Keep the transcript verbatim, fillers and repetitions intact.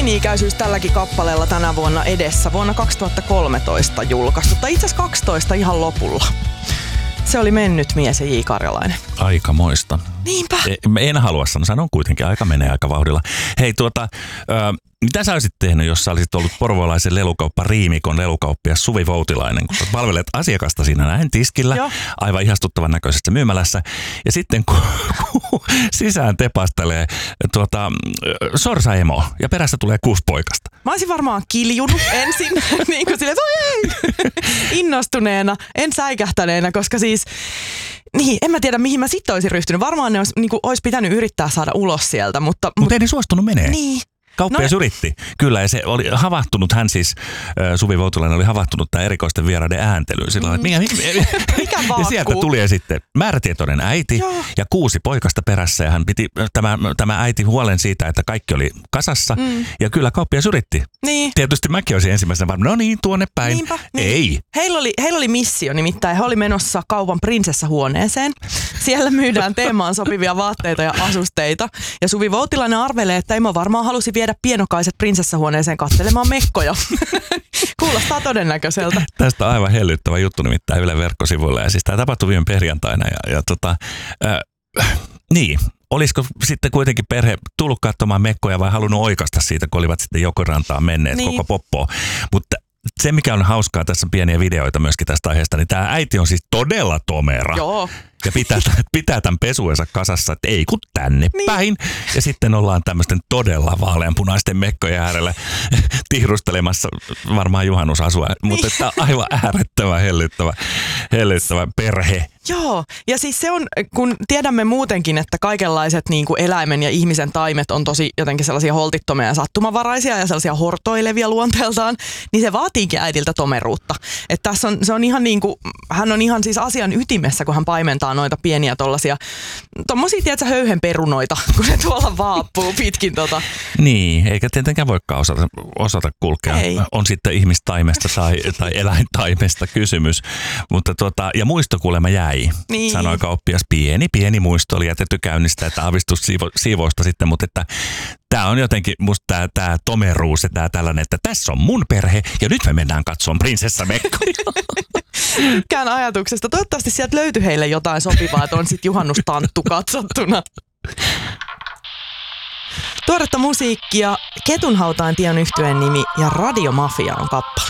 teini-ikäisyys tälläkin kappaleella tänä vuonna edessä. Vuonna kaksituhattakolmetoista julkaistu, tai itse asiassa kaksitoista ihan lopulla. Se oli Mennyt mies ja J. Karjalainen. Aikamoista. Niinpä. En halua sanoa, sanon kuitenkin, aika menee aika vauhdilla. Hei tuota, äh, mitä sä olisit tehnyt, jos sä olisit ollut porvoolaisen lelukauppa Riimikon lelukauppias Suvi Voutilainen, kun sä palvelet asiakasta siinä näin tiskillä, Joo. aivan ihastuttavan näköisessä myymälässä, ja sitten kun, kun sisään tepastelee tuota, sorsaemo ja perässä tulee kuusi poikasta. Mä olisin varmaan kiljunut ensin, niin kuin silleen, että oi ei, innostuneena, en säikähtäneenä, koska siis, niin, en mä tiedä mihin mä sitten olisin ryhtynyt. Varmaan ne olisi, niin kuin, olisi pitänyt yrittää saada ulos sieltä, mutta... Mutta mut ei ne suostunut menee. Niin. Kauppias no, yritti. Kyllä, ja se oli havahtunut, hän siis, Suvi Voutilainen oli havahtunut tämän erikoisten vieraiden ääntelyyn. Sillä mm. mikä, mikä, mikä ja sieltä tuli sitten määrätietoinen äiti Joo. ja kuusi poikasta perässä. Ja hän piti tämä, tämä äiti huolen siitä, että kaikki oli kasassa. Mm. Ja kyllä kauppias yritti. Niin. Tietysti mäkin olisin ensimmäisenä varmaan, no niin, tuonne päin. Niinpä, niin. Ei. Heillä oli, heillä oli missio nimittäin. He oli menossa kaupan prinsessahuoneeseen. Siellä myydään teemaan sopivia vaatteita ja asusteita. Ja Suvi Voutilainen arvelee, että Emo varmaan halusi viedä pienokaiset prinsessahuoneeseen katselemaan mekkoja. Kuulostaa todennäköiseltä. Tästä on aivan hellyttävä juttu nimittäin Ylen verkkosivuilla. Ja siis tämä tapahtui viime perjantaina. Ja, ja tota, äh, niin, olisiko sitten kuitenkin perhe tullut katsomaan mekkoja vai halunnut oikasta siitä, kun olivat sitten Jokirantaan menneet niin. koko poppoa. Mutta se, mikä on hauskaa, tässä on pieniä videoita myöskin tästä aiheesta, niin tämä äiti on siis todella tomera. Joo. Ja pitää, pitää tämän pesuensa kasassa, että ei kun tänne niin. päin. Ja sitten ollaan tämmöisten todella vaaleanpunaisten mekkojen äärellä tihrustelemassa varmaan juhannusasua. Niin. Mutta että aivan äärettömän hellyttävä, hellyttävä perhe. Joo, ja siis se on, kun tiedämme muutenkin, että kaikenlaiset niin kuin eläimen ja ihmisen taimet on tosi jotenkin sellaisia holtittomia ja sattumanvaraisia ja sellaisia hortoilevia luonteeltaan, niin se vaatiikin äidiltä tomeruutta. Että tässä on, se on ihan niin kuin, hän on ihan siis asian ytimessä, kun hän paimentaa noita pieniä tollasia, tommosia, tiedätkö, höyhenperunoita, kun ne tuolla vaappuu pitkin tota. Niin, eikä tietenkään voikaan osata, osata kulkea. Ei. On sitten ihmistaimesta tai, tai eläintaimesta kysymys. Mutta tuota, ja muisto kuulemma jäi. Niin. Sanoi kauppias, pieni, pieni muisto oli jätetty käynnistä, että avistus siivo, siivousta sitten, mutta että tämä on jotenkin musta tämä, tämä tomeruus ja tämä tällainen, että tässä on mun perhe ja nyt me mennään katsomaan prinsessamekkoja. Tykkään ajatuksesta. Toivottavasti sieltä löytyi heille jotain sopivaa, että on sitten juhannustanttu katsottuna. Tuoretta musiikkia, Ketunhautaan tien yhtyeen nimi ja Radio Mafia on kappale.